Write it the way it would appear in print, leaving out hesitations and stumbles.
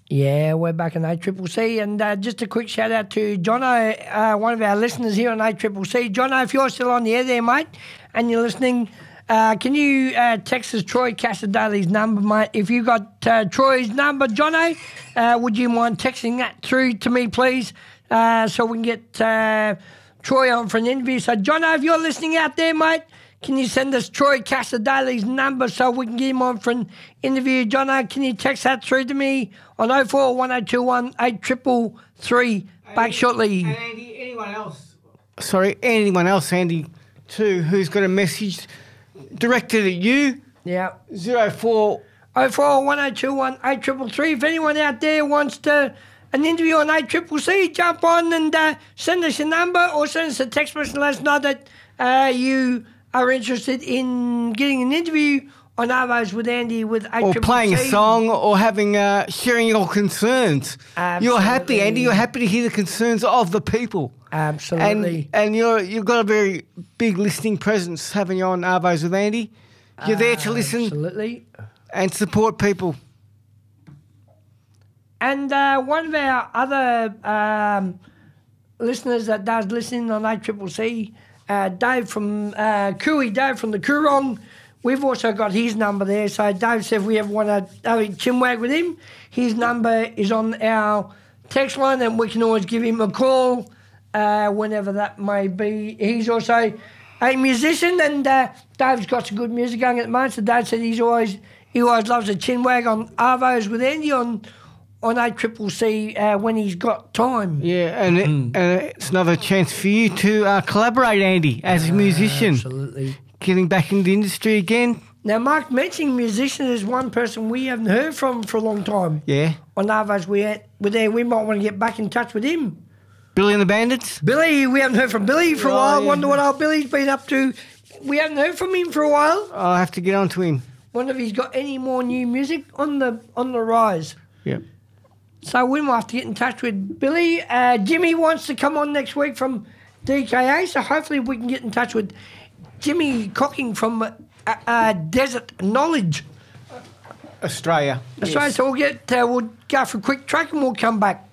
Yeah, we're back on ACCC, and just a quick shout out to Jono, one of our listeners here on ACCC. Jono, if you're still on the air there, mate, and you're listening, can you text us Troy Casadale's number, mate? If you got Troy's number, Jono, would you mind texting that through to me, please, so we can get Troy on for an interview? So, Jono, if you're listening out there, mate, can you send us Troy Casadale's number so we can get him on for an interview? Jono, can you text that through to me on 04 1021 8333? Back shortly. And Andy, anyone else, Andy, too, who's got a message directed at you? Yeah. 04 1021 8333. If anyone out there wants an interview on ACCC, jump on and send us your number or send us a text message and let us know that you are interested in getting an interview on Arvos with Andy with ACCC. Or playing a song or having sharing your concerns. Absolutely. You're happy, Andy. You're happy to hear the concerns of the people. Absolutely. And you've got a very big listening presence, having you on Arvos with Andy. You're there to listen. Absolutely. And support people. And one of our other listeners that does listen on ACCC, Dave from Cooey, Dave from the Coorong, we've also got his number there. So Dave said if we ever want to have a chinwag with him, his number is on our text line and we can always give him a call whenever that may be. He's also a musician and Dave's got some good music going at the moment. So Dave said he always loves a chinwag on Arvos with Andy on ACCC when he's got time. Yeah, and it's another chance for you to collaborate, Andy, as a musician. Absolutely. Getting back in the industry again. Now, Mark, mentioning musician is one person we haven't heard from for a long time. Yeah. On Arvos, we might want to get back in touch with him. Billy and the Bandits? Billy, we haven't heard from Billy for a while. Yeah. Wonder what old Billy's been up to. We haven't heard from him for a while. I'll have to get on to him. Wonder if he's got any more new music on the rise. Yep. So we might have to get in touch with Billy. Jimmy wants to come on next week from DKA, so hopefully we can get in touch with Jimmy Cocking from Desert Knowledge. Australia. Australia. Yes. So we'll go for a quick track and we'll come back.